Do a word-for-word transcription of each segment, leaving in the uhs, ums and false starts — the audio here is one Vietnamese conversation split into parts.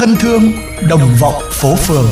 Thân thương đồng vọng phố phường.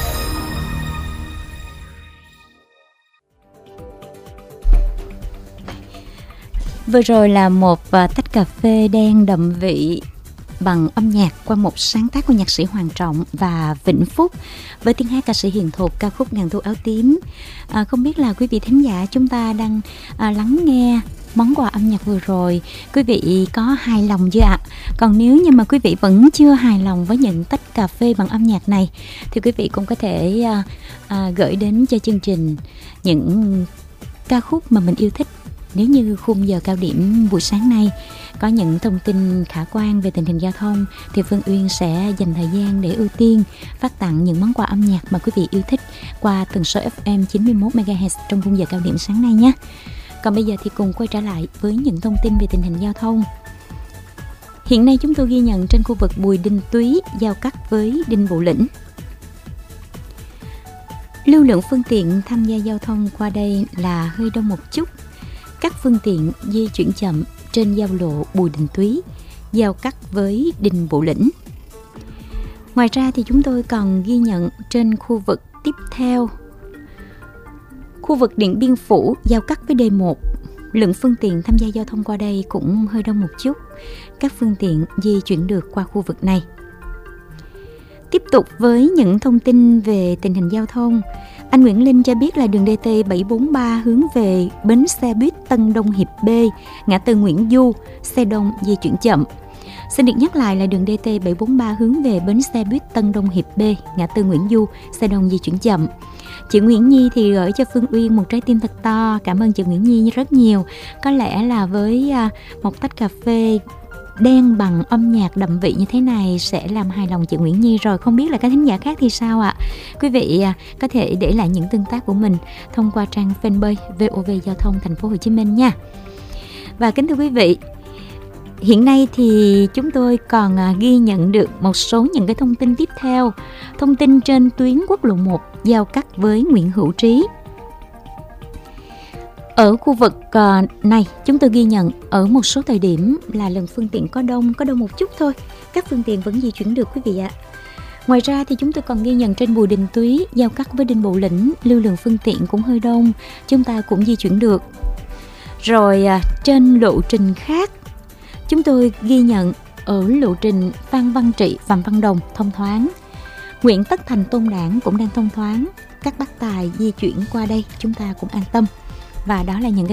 Vừa rồi là một uh, tách cà phê đen đậm vị bằng âm nhạc qua một sáng tác của nhạc sĩ Hoàng Trọng và Vĩnh Phúc với tiếng hát ca sĩ Hiền Thục, ca khúc Ngàn thu áo tím. À, không biết là quý vị thính giả chúng ta đang à, lắng nghe món quà âm nhạc vừa rồi, quý vị có hài lòng chưa ạ? Còn nếu như mà quý vị vẫn chưa hài lòng với những tách cà phê bằng âm nhạc này thì quý vị cũng có thể à, à, gửi đến cho chương trình những ca khúc mà mình yêu thích. Nếu như khung giờ cao điểm buổi sáng nay có những thông tin khả quan về tình hình giao thông thì Phương Uyên sẽ dành thời gian để ưu tiên phát tặng những món quà âm nhạc mà quý vị yêu thích qua tần số ép em chín mươi mốt mê ga héc trong khung giờ cao điểm sáng nay nhé. Còn bây giờ thì cùng quay trở lại với những thông tin về tình hình giao thông. Hiện nay chúng tôi ghi nhận trên khu vực Bùi Đinh Túy giao cắt với Đinh Bộ Lĩnh, lưu lượng phương tiện tham gia giao thông qua đây là hơi đông một chút. Các phương tiện di chuyển chậm trên giao lộ Bùi Đình Túy giao cắt với Đình Bộ Lĩnh. Ngoài ra thì chúng tôi còn ghi nhận trên khu vực tiếp theo, khu vực Điện Biên Phủ giao cắt với đê một, lượng phương tiện tham gia giao thông qua đây cũng hơi đông một chút. Các phương tiện di chuyển được qua khu vực này. Tiếp tục với những thông tin về tình hình giao thông, anh Nguyễn Linh cho biết là đường đê tê bảy bốn ba hướng về bến xe buýt Tân Đông Hiệp B, ngã tư Nguyễn Du, xe đông di chuyển chậm. Xin được nhắc lại là đường đê tê bảy bốn ba hướng về bến xe buýt Tân Đông Hiệp B, ngã tư Nguyễn Du, xe đông di chuyển chậm. Chị Nguyễn Nhi thì gửi cho Phương Uyên một trái tim thật to. Cảm ơn chị Nguyễn Nhi rất nhiều. Có lẽ là với một tách cà phê đen bằng âm nhạc đậm vị như thế này sẽ làm hài lòng chị Nguyễn Nhi rồi. Không biết là các thính giả khác thì sao ạ? Quý vị có thể để lại những tương tác của mình thông qua trang fanpage vê o vê Giao thông Thành phố Hồ Chí Minh nha. Và kính thưa quý vị, hiện nay thì chúng tôi còn ghi nhận được một số những cái thông tin tiếp theo. Thông tin trên tuyến quốc lộ một giao cắt với Nguyễn Hữu Trí. Ở khu vực này chúng tôi ghi nhận ở một số thời điểm là lượng phương tiện có đông, có đông một chút thôi. Các phương tiện vẫn di chuyển được quý vị ạ. Ngoài ra thì chúng tôi còn ghi nhận trên Bùi Đình Túy giao cắt với Đinh Bộ Lĩnh, lưu lượng phương tiện cũng hơi đông, chúng ta cũng di chuyển được. Rồi trên lộ trình khác, chúng tôi ghi nhận ở lộ trình Phan Văn Trị, Phạm Văn Đồng thông thoáng. Nguyễn Tất Thành, Tôn Đản cũng đang thông thoáng. Các bác tài di chuyển qua đây chúng ta cũng an tâm. Và đó là những